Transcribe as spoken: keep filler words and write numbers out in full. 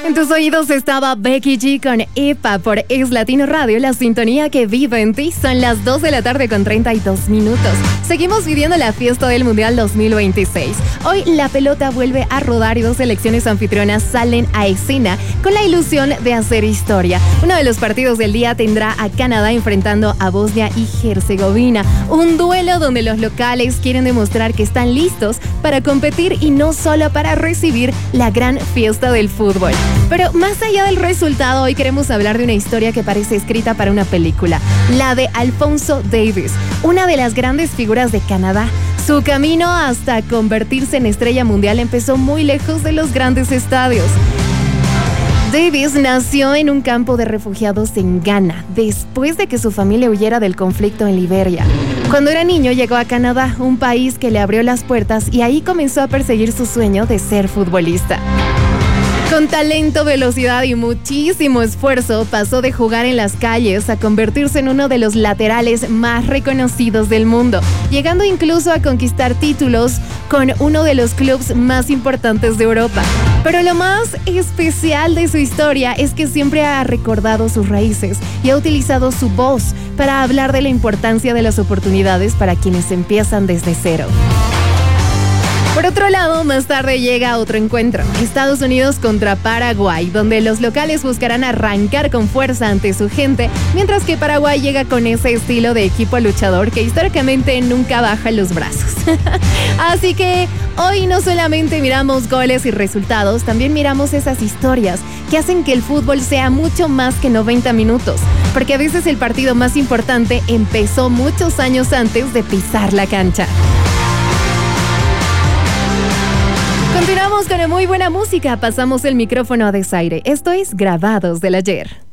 En tus oídos estaba Becky G con Epa por Es Latino Radio, la sintonía que vive en ti. Son las dos de la tarde con treinta y dos minutos. Seguimos viviendo la fiesta del Mundial dos mil veintiséis. Hoy la pelota vuelve a rodar y dos selecciones anfitrionas salen a escena con la ilusión de hacer historia. Uno de los partidos del día tendrá a Canadá enfrentando a Bosnia y Herzegovina. Un duelo donde los locales quieren demostrar que están listos para competir y no solo para recibir la gran fiesta del fútbol. Pero más allá del resultado, hoy queremos hablar de una historia que parece escrita para una película, la de Alphonso Davies, una de las grandes figuras de Canadá. Su camino hasta convertirse en estrella mundial empezó muy lejos de los grandes estadios. Davies nació en un campo de refugiados en Ghana, después de que su familia huyera del conflicto en Liberia. Cuando era niño llegó a Canadá, un país que le abrió las puertas, y ahí comenzó a perseguir su sueño de ser futbolista. Con talento, velocidad y muchísimo esfuerzo, pasó de jugar en las calles a convertirse en uno de los laterales más reconocidos del mundo, llegando incluso a conquistar títulos con uno de los clubes más importantes de Europa. Pero lo más especial de su historia es que siempre ha recordado sus raíces y ha utilizado su voz para hablar de la importancia de las oportunidades para quienes empiezan desde cero. Por otro lado, más tarde llega otro encuentro, Estados Unidos contra Paraguay, donde los locales buscarán arrancar con fuerza ante su gente, mientras que Paraguay llega con ese estilo de equipo luchador que históricamente nunca baja los brazos. Así que hoy no solamente miramos goles y resultados, también miramos esas historias que hacen que el fútbol sea mucho más que noventa minutos, porque a veces el partido más importante empezó muchos años antes de pisar la cancha. Continuamos con muy buena música. Pasamos el micrófono a Desaire. Esto es Grabados del Ayer.